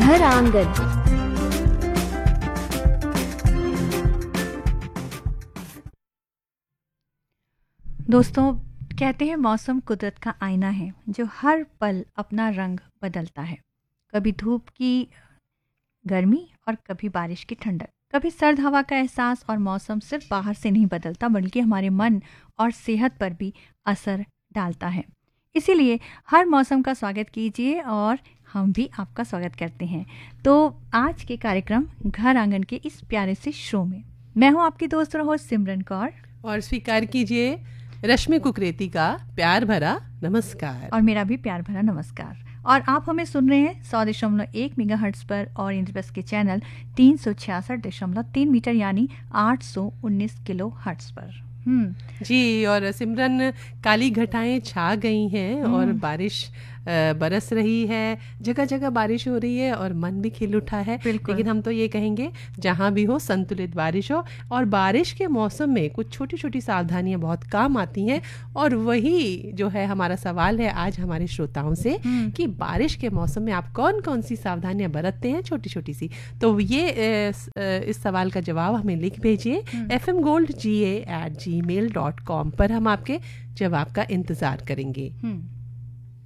घर आंगन। दोस्तों, कहते हैं मौसम कुदरत का आईना है जो हर पल अपना रंग बदलता है। कभी धूप की गर्मी और कभी बारिश की ठंडक, कभी सर्द हवा का एहसास। और मौसम सिर्फ बाहर से नहीं बदलता बल्कि हमारे मन और सेहत पर भी असर डालता है। इसीलिए हर मौसम का स्वागत कीजिए और हम भी आपका स्वागत करते हैं। तो आज के कार्यक्रम घर आंगन के इस प्यारे से शो में मैं हूं आपकी दोस्त और होस्ट सिमरन कौर, और स्वीकार कीजिए रश्मि कुकरेती का प्यार भरा नमस्कार। और मेरा भी प्यार भरा नमस्कार। और आप हमें सुन रहे हैं 100.1 मेगाहर्ट्ज पर और इंद्रप्रस्थ के चैनल 366.3 मीटर यानी 819 किलो हर्ट्ज पर। जी, और सिमरन काली घटाएं छा गई हैं और बारिश बरस रही है, जगह जगह बारिश हो रही है और मन भी खिल उठा है। लेकिन हम तो ये कहेंगे जहाँ भी हो संतुलित बारिश हो, और बारिश के मौसम में कुछ छोटी छोटी सावधानियां बहुत काम आती हैं। और वही जो है हमारा सवाल है आज हमारे श्रोताओं से कि बारिश के मौसम में आप कौन कौन सी सावधानियां बरतते हैं, छोटी छोटी सी। तो ये इस सवाल का जवाब हमें लिख भेजिए fmgoldga@gmail.com पर। हम आपके जवाब का इंतजार करेंगे।